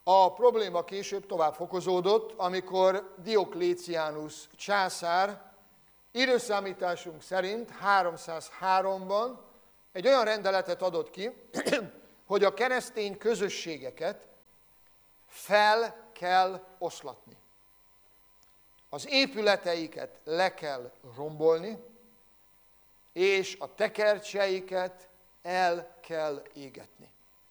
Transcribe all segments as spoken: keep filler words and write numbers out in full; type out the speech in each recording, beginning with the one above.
A probléma később tovább fokozódott, amikor Diokléciánus császár időszámításunk szerint háromszázháromban egy olyan rendeletet adott ki, hogy a keresztény közösségeket fel kell oszlatni. Az épületeiket le kell rombolni, és a tekercseiket el kell égetni.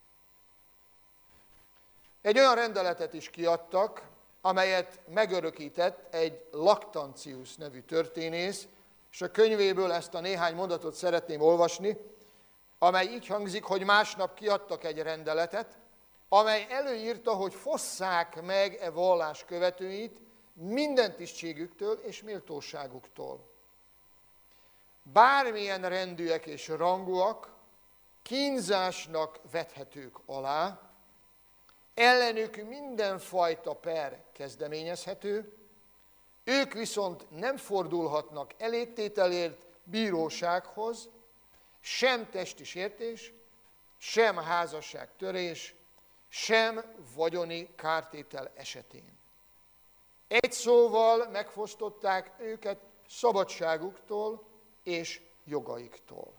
Egy olyan rendeletet is kiadtak, amelyet megörökített egy Lactantius nevű történész, és a könyvéből ezt a néhány mondatot szeretném olvasni, amely így hangzik, hogy másnap kiadtak egy rendeletet, amely előírta, hogy fosszák meg e vallás követőit minden tisztségüktől és méltóságuktól. Bármilyen rendűek és rangúak, kínzásnak vethetők alá, ellenük mindenfajta per kezdeményezhető, ők viszont nem fordulhatnak elégtételért bírósághoz, sem testi sértés, sem házasságtörés, sem vagyoni kártétel esetén. Egy szóval megfosztották őket szabadságuktól és jogaiktól.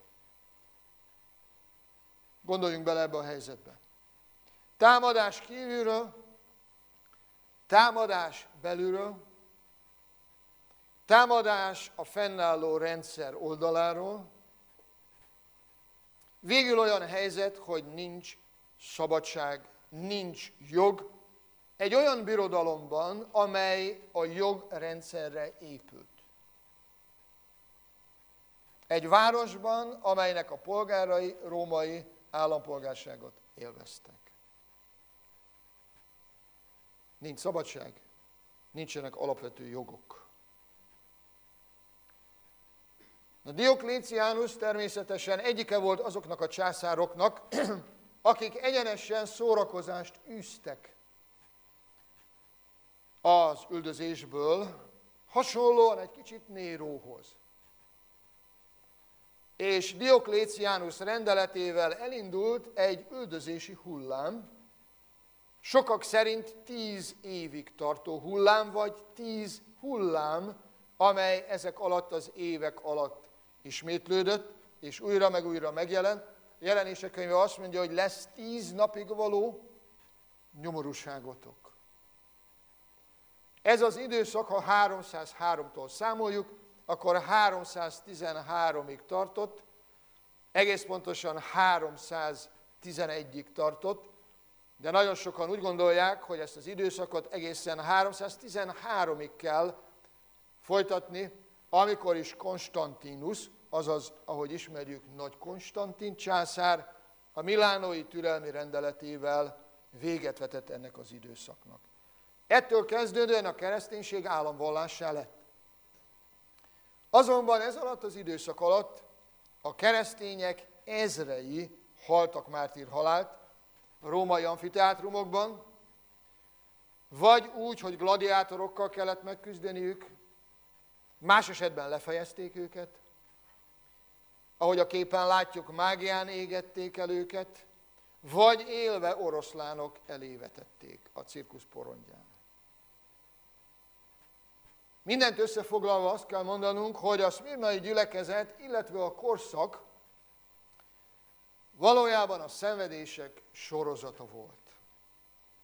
Gondoljunk bele ebbe a helyzetbe. Támadás kívülről, támadás belülről, támadás a fennálló rendszer oldaláról, végül olyan helyzet, hogy nincs szabadság, nincs jog, egy olyan birodalomban, amely a jogrendszerre épült. Egy városban, amelynek a polgárai római állampolgárságot élveztek. Nincs szabadság, nincsenek alapvető jogok. A Diokléciánus természetesen egyike volt azoknak a császároknak, akik egyenesen szórakozást űztek az üldözésből, hasonlóan egy kicsit Néróhoz. És Diokléciánus rendeletével elindult egy üldözési hullám, sokak szerint tíz évig tartó hullám, vagy tíz hullám, amely ezek alatt az évek alatt ismétlődött, és újra meg újra megjelent. A Jelenések könyve azt mondja, hogy lesz tíz napig való nyomorúságotok. Ez az időszak, ha háromszázháromtól számoljuk, akkor háromszáztizenháromig tartott, egész pontosan háromszáztizenegyig tartott, de nagyon sokan úgy gondolják, hogy ezt az időszakot egészen háromszáztizenháromig kell folytatni, amikor is Konstantinus, azaz, ahogy ismerjük, Nagy Konstantin császár, a milánói türelmi rendeletével véget vetett ennek az időszaknak. Ettől kezdődően a kereszténység államvallássá lett. Azonban ez alatt az időszak alatt a keresztények ezrei haltak mártírhalált a római amfiteátrumokban, vagy úgy, hogy gladiátorokkal kellett megküzdeniük, más esetben lefejezték őket, ahogy a képen látjuk, mágián égették el őket, vagy élve oroszlánok elé vetették a cirkusz porondján. Mindent összefoglalva azt kell mondanunk, hogy a szmirnai gyülekezet, illetve a korszak valójában a szenvedések sorozata volt.